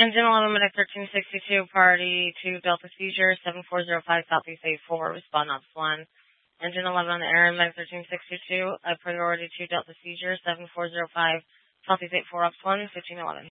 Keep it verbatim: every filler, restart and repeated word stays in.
Engine eleven, Medic thirteen sixty-two, Party two, Delta Seizure, seven four zero five, Southeast eight four, respond Ops one. Engine eleven on the air, Medic thirteen sixty-two, a Priority two, Delta Seizure, seven four zero five, Southeast eight four, Ops one, fifteen eleven.